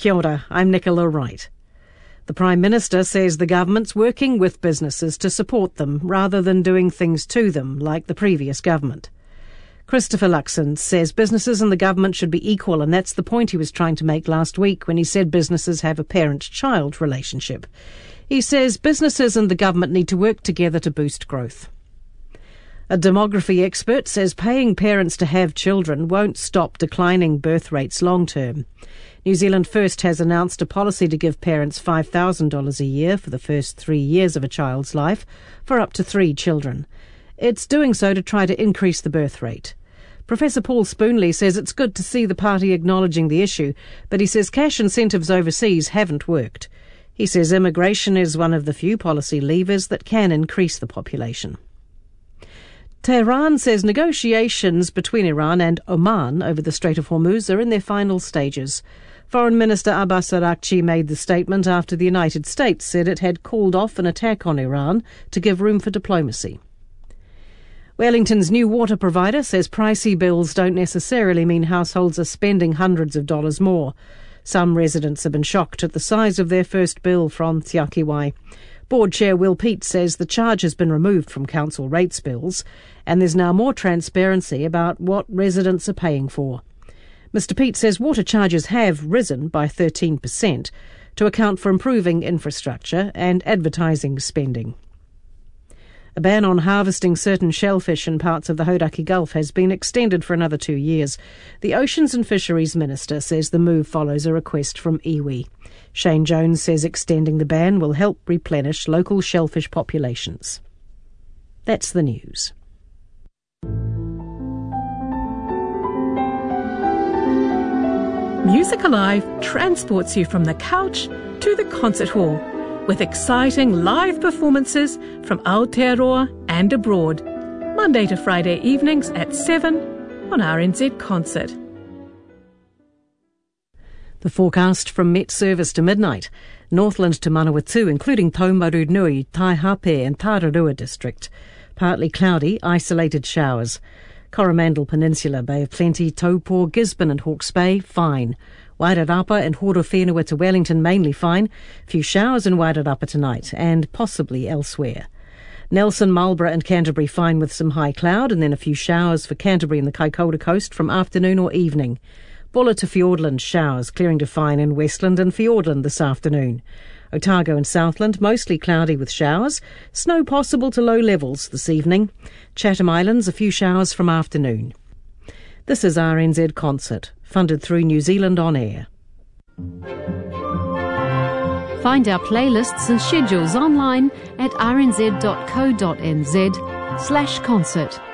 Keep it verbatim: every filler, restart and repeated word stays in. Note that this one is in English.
Kia ora, I'm Nicola Wright. The Prime Minister says the government's working with businesses to support them rather than doing things to them like the previous government. Christopher Luxon says businesses and the government should be equal, and that's the point he was trying to make last week when he said businesses have a parent-child relationship. He says businesses and the government need to work together to boost growth. A demography expert says paying parents to have children won't stop declining birth rates long-term. New Zealand First has announced a policy to give parents five thousand dollars a year for the first three years of a child's life for up to three children. It's doing so to try to increase the birth rate. Professor Paul Spoonley says it's good to see the party acknowledging the issue, but he says cash incentives overseas haven't worked. He says immigration is one of the few policy levers that can increase the population. Tehran says negotiations between Iran and Oman over the Strait of Hormuz are in their final stages. Foreign Minister Abbas Araghchi made the statement after the United States said it had called off an attack on Iran to give room for diplomacy. Wellington's new water provider says pricey bills don't necessarily mean households are spending hundreds of dollars more. Some residents have been shocked at the size of their first bill from Te Aki Wai. Board Chair Will Peat says the charge has been removed from council rates bills and there's now more transparency about what residents are paying for. Mister Peat says water charges have risen by thirteen percent to account for improving infrastructure and advertising spending. A ban on harvesting certain shellfish in parts of the Hauraki Gulf has been extended for another two years. The Oceans and Fisheries Minister says the move follows a request from iwi. Shane Jones says extending the ban will help replenish local shellfish populations. That's the news. Music Alive transports you from the couch to the concert hall with exciting live performances from Aotearoa and abroad, Monday to Friday evenings at seven on R N Z Concert. The forecast from Met Service to midnight. Northland to Manawatu, including Taumaru Nui, Taihape and Tararua district. Partly cloudy, isolated showers. Coromandel Peninsula, Bay of Plenty, Taupo, Gisborne and Hawke's Bay, fine. Wairarapa and Horowhenua to Wellington, mainly fine. Few showers in Wairarapa tonight, and possibly elsewhere. Nelson, Marlborough and Canterbury fine with some high cloud, and then a few showers for Canterbury and the Kaikoura coast from afternoon or evening. Bulla to Fiordland, showers, clearing to fine in Westland and Fiordland this afternoon. Otago and Southland, mostly cloudy with showers. Snow possible to low levels this evening. Chatham Islands, a few showers from afternoon. This is R N Z Concert, funded through New Zealand On Air. Find our playlists and schedules online at r n z dot co dot n z slash concert.